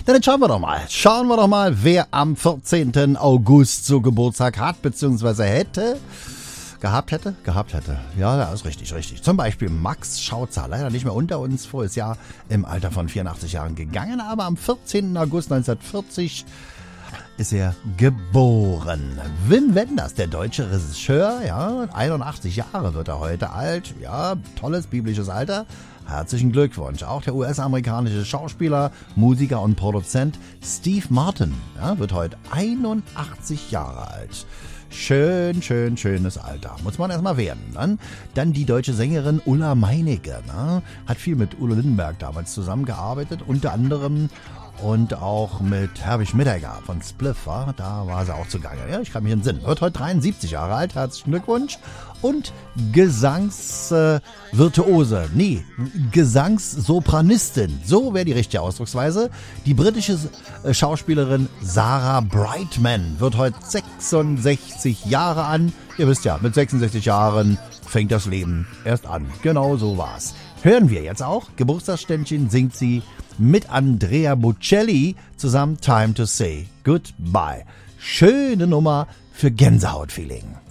Dann schauen wir doch mal, wer am 14. August so Geburtstag hat, beziehungsweise gehabt hätte. Ja, das ist richtig. Zum Beispiel Max Schautzer, leider nicht mehr unter uns, voriges Jahr im Alter von 84 Jahren gegangen, aber am 14. August 1940 ist er geboren. Wim Wenders, der deutsche Regisseur, ja, 81 Jahre wird er heute alt, ja, tolles biblisches Alter. Herzlichen Glückwunsch. Auch der US-amerikanische Schauspieler, Musiker und Produzent Steve Martin, ja, wird heute 81 Jahre alt. Schönes Alter. Muss man erstmal werden. Ne? Dann die deutsche Sängerin Ulla Meinecke. Ne? Hat viel mit Udo Lindenberg damals zusammengearbeitet, unter anderem und auch mit Herbie Schmidegger von Spliff. Da war sie auch zugange. Ja, ich kann mich entsinnen. Wird heute 73 Jahre alt. Herzlichen Glückwunsch. Und Gesangssopranistin. So wäre die richtige Ausdrucksweise. Die britische Schauspielerin Sarah Brightman wird heute 66 Jahre an. Ihr wisst ja, mit 66 Jahren fängt das Leben erst an. Genau so war's. Hören wir jetzt auch. Geburtstagsständchen singt sie mit Andrea Bocelli zusammen Time to Say Goodbye. Schöne Nummer für Gänsehautfeeling.